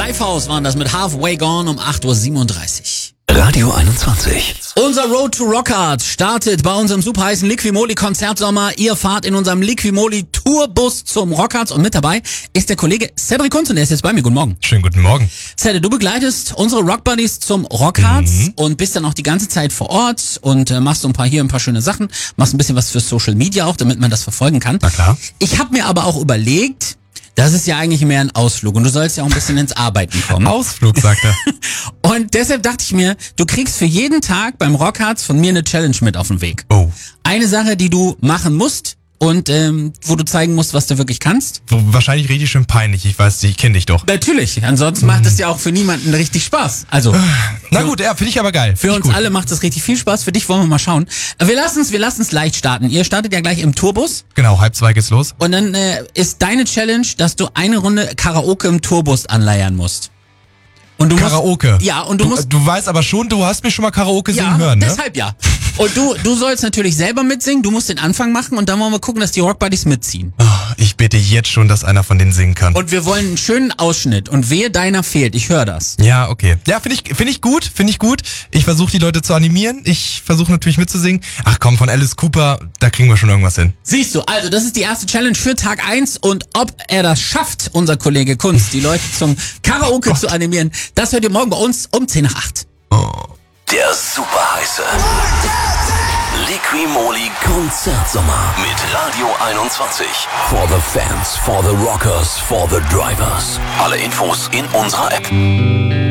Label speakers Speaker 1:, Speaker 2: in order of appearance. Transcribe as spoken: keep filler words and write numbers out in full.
Speaker 1: Lifehouse waren das mit Halfway Gone um acht Uhr siebenunddreißig.
Speaker 2: Radio einundzwanzig.
Speaker 1: Unser Road to Rockhard startet bei unserem super heißen Liquimoli Konzertsommer. Ihr fahrt in unserem Liquimoli Tourbus zum Rockhard und mit dabei ist der Kollege Cedric Kunz und der ist jetzt bei mir. Guten Morgen.
Speaker 3: Schönen guten Morgen.
Speaker 1: Cedric, du begleitest unsere Rockbuddies zum Rockhard mhm. und bist dann auch die ganze Zeit vor Ort und äh, machst so ein paar hier ein paar schöne Sachen, machst ein bisschen was für Social Media auch, damit man das verfolgen kann.
Speaker 3: Na klar.
Speaker 1: Ich habe mir aber auch überlegt, das ist ja eigentlich mehr ein Ausflug und du sollst ja auch ein bisschen ins Arbeiten kommen.
Speaker 3: Ausflug, sagt er.
Speaker 1: Und deshalb dachte ich mir, du kriegst für jeden Tag beim Rockhards von mir eine Challenge mit auf den Weg.
Speaker 3: Oh.
Speaker 1: Eine Sache, die du machen musst und ähm, wo du zeigen musst, was du wirklich kannst.
Speaker 3: Wahrscheinlich richtig schön peinlich, ich weiß, ich kenne dich doch.
Speaker 1: Natürlich, ansonsten macht es ja auch für niemanden richtig Spaß. Also
Speaker 3: Na gut, ja, finde ich aber geil.
Speaker 1: Für uns
Speaker 3: gut.
Speaker 1: alle macht es richtig viel Spaß, für dich wollen wir mal schauen. Wir lassen es wir lassen's leicht starten. Ihr startet ja gleich im Tourbus.
Speaker 3: Genau, halb zwei geht's los.
Speaker 1: Und dann äh, ist deine Challenge, dass du eine Runde Karaoke im Tourbus anleiern musst. Und du
Speaker 3: Karaoke?
Speaker 1: Musst, ja, und du,
Speaker 3: du
Speaker 1: musst...
Speaker 3: Du weißt aber schon, du hast mich schon mal Karaoke
Speaker 1: ja,
Speaker 3: singen hören, ne?
Speaker 1: deshalb ja. Und du, du sollst natürlich selber mitsingen, du musst den Anfang machen und dann wollen wir gucken, dass die Rockbuddies mitziehen.
Speaker 3: Oh, ich bete jetzt schon, dass einer von denen singen kann.
Speaker 1: Und wir wollen einen schönen Ausschnitt und wehe deiner fehlt, ich höre das.
Speaker 3: Ja, okay. Ja, finde ich, finde ich gut, finde ich gut. Ich versuche die Leute zu animieren, ich versuche natürlich mitzusingen. Ach komm, von Alice Cooper, da kriegen wir schon irgendwas hin.
Speaker 1: Siehst du, also das ist die erste Challenge für Tag eins und ob er das schafft, unser Kollege Kunz, die Leute zum Karaoke zu animieren, das hört ihr morgen bei uns um zehn nach acht.
Speaker 3: Oh.
Speaker 2: Der super heiße Liquimoli Konzertsommer mit Radio einundzwanzig. For the fans, for the rockers, for the drivers. Alle Infos in unserer App.